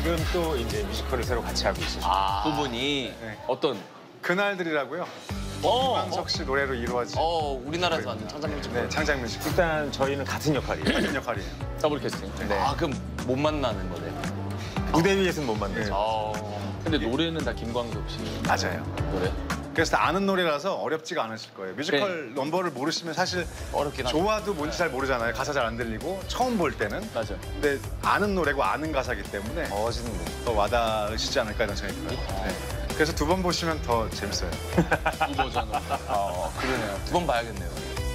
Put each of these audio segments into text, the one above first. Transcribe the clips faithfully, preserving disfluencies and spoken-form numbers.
지금 또 이제 뮤지컬을 새로 같이 하고 있으시죠. 아, 두 분이 네. 어떤? 그날들이라고요. 어, 김광석 씨 노래로 이루어진 어, 우리나라에서 만든 창작뮤지컬. 네, 창작 뮤지컬 일단 저희는 같은 역할이에요. 같은 역할이에요. 더블 캐스팅. 네. 아, 그럼 못 만나는 거네. 무대 위에서는 못 만나죠. 네. 어. 근데 노래는 다 김광석 씨 맞아요. 노래? 그래서 다 아는 노래라서 어렵지가 않으실 거예요. 뮤지컬 넘버를 모르시면 사실 어렵긴 하죠. 좋아도 뭔지 잘 모르잖아요. 가사 잘 안 들리고 처음 볼 때는. 맞아. 근데 아는 노래고 아는 가사기 때문에 더 진네. 더 와닿으시지 않을까 이런 생각이 들어요. 네. 그래서 두 번 보시면 더 재밌어요. 두 버전으로. 어, 그러네요. 두 번 봐야겠네요.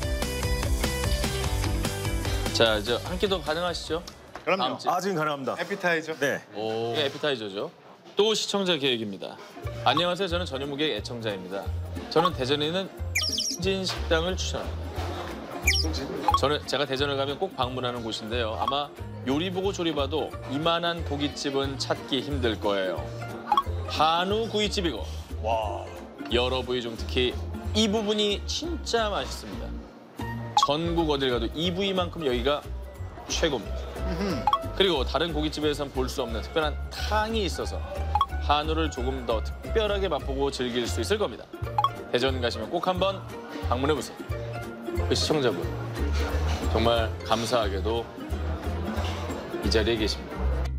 자, 이제 한 끼 더 가능하시죠? 그럼요. 다음 주. 아, 지금 가능합니다. 에피타이저. 네. 오. 이게 에피타이저죠. 또 시청자 계획입니다. 안녕하세요. 저는 전현무의 애청자입니다. 저는 대전에 있는 진 식당을 추천합니다. 저는 제가 대전을 가면 꼭 방문하는 곳인데요. 아마 요리 보고 조리 봐도 이만한 고깃집은 찾기 힘들 거예요. 한우 구이집이고 와. 여러 부위 중 특히 이 부분이 진짜 맛있습니다. 전국 어딜 가도 이 부위만큼 여기가 최고입니다. 그리고 다른 고깃집에선 볼 수 없는 특별한 탕이 있어서 한우를 조금 더 특별하게 맛보고 즐길 수 있을 겁니다. 대전 가시면 꼭 한번 방문해보세요. 그 시청자분, 정말 감사하게도 이 자리에 계십니다.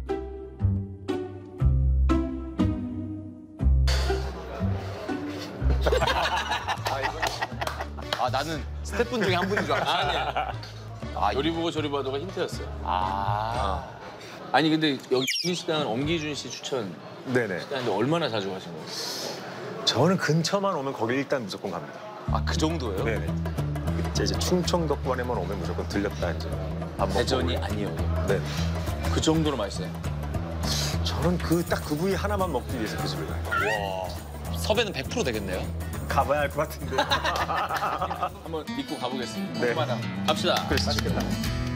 아, 나는 스태프분 중에 한 분인 줄 알았어. 아니야. 아, 요리 보고 조리 봐도가 힌트였어요. 아. 아니, 근데 여기 이 식당은 엄기준 씨 추천 네네. 식당인데 얼마나 자주 가신 거예요? 저는 근처만 오면 거기 일단 무조건 갑니다. 아, 그 정도예요? 네네. 이제, 이제 충청 덕관에만 오면 무조건 들렸다 이제. 밥 먹고 대전이 오고. 아니어도. 네. 그 정도로 맛있어요. 저는 그 딱 그 부위 하나만 먹기 위해서 그 집을 가요. 와. 섭외는 백 퍼센트 되겠네요. 가봐야 할 것 같은데. 한번 믿고 가보겠습니다. 네. 갑시다. 맛있겠다.